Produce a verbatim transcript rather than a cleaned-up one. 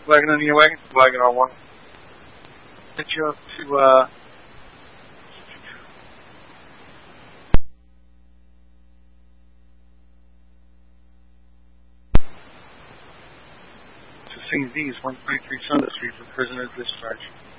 Wagon on your wagon? Wagon on one. Get you up to, uh... to Saint V's, one twenty-three Sunday Street for prisoner discharge.